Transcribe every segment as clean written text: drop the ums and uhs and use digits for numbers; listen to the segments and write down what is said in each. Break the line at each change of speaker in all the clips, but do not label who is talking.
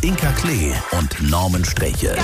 Inka Klee und Norman Sträche.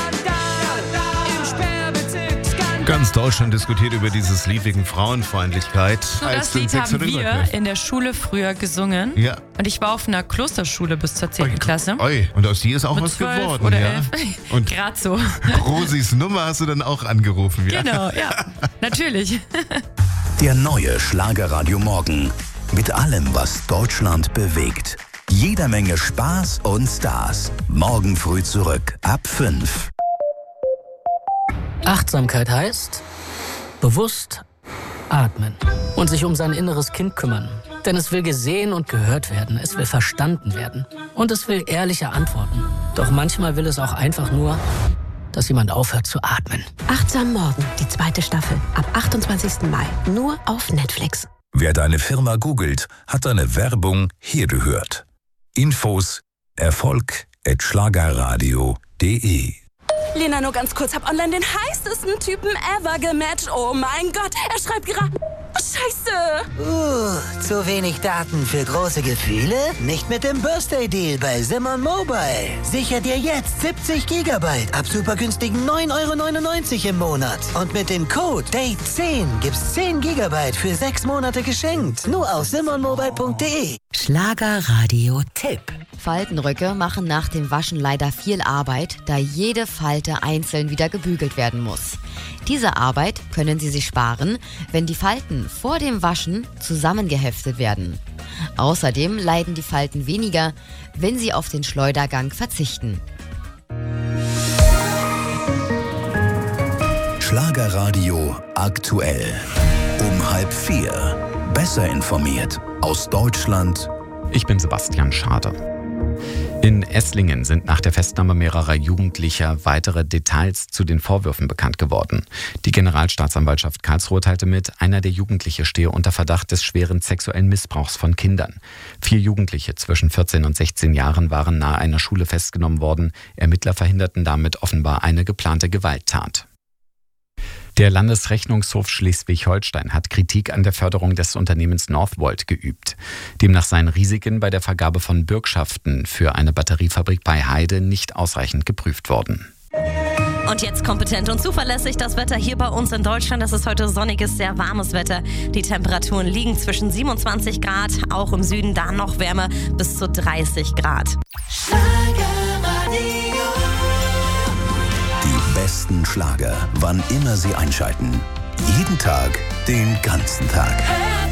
Ganz Deutschland diskutiert über dieses Lied wegen Frauenfeindlichkeit.
So, das Lied haben wir in der Schule früher gesungen.
Ja.
Und ich war auf einer Klosterschule bis zur 10. Klasse.
Oi, und aus dir ist auch
Mit
was
12
geworden.
oder
ja.
11.
Und
Gerade so.
Rosis Nummer hast du dann auch angerufen. Ja.
Genau, ja. Natürlich.
Der neue Schlagerradio Morgen. Mit allem, was Deutschland bewegt. Jeder Menge Spaß und Stars. Morgen früh zurück, ab 5.
Achtsamkeit heißt bewusst atmen und sich um sein inneres Kind kümmern. Denn es will gesehen und gehört werden, es will verstanden werden und es will ehrliche Antworten. Doch manchmal will es auch einfach nur, dass jemand aufhört zu atmen.
Achtsam Morgen, die 2. Staffel, ab 28. Mai, nur auf Netflix.
Wer deine Firma googelt, hat deine Werbung hier gehört. Infos erfolg@schlagerradio.de.
Lena, nur ganz kurz, hab online den heißesten Typen ever gematcht. Oh mein Gott, er schreibt gerade... Scheiße!
Zu wenig Daten für große Gefühle? Nicht mit dem Birthday Deal bei Simon Mobile. Sicher dir jetzt 70 GB ab super günstigen 9,99 € im Monat. Und mit dem Code DATE10 gibt's 10 GB für 6 Monate geschenkt. Nur auf simonmobile.de.
Schlagerradio-Tipp.
Faltenröcke machen nach dem Waschen leider viel Arbeit, da jede Falte einzeln wieder gebügelt werden muss. Diese Arbeit können Sie sich sparen, wenn die Falten vor dem Waschen zusammengeheftet werden. Außerdem leiden die Falten weniger, wenn Sie auf den Schleudergang verzichten.
Schlagerradio aktuell. Um 3:30. Besser informiert aus Deutschland.
Ich bin Sebastian Schade. In Esslingen sind nach der Festnahme mehrerer Jugendlicher weitere Details zu den Vorwürfen bekannt geworden. Die Generalstaatsanwaltschaft Karlsruhe teilte mit, einer der Jugendlichen stehe unter Verdacht des schweren sexuellen Missbrauchs von Kindern. 4 Jugendliche zwischen 14 und 16 Jahren waren nahe einer Schule festgenommen worden. Ermittler verhinderten damit offenbar eine geplante Gewalttat. Der Landesrechnungshof Schleswig-Holstein hat Kritik an der Förderung des Unternehmens Northvolt geübt. Demnach seien Risiken bei der Vergabe von Bürgschaften für eine Batteriefabrik bei Heide nicht ausreichend geprüft worden.
Und jetzt kompetent und zuverlässig das Wetter hier bei uns in Deutschland. Es ist heute sonniges, sehr warmes Wetter. Die Temperaturen liegen zwischen 27 Grad, auch im Süden da noch wärmer, bis zu 30 Grad.
Die besten Schlager, wann immer Sie einschalten. Jeden Tag, den ganzen Tag.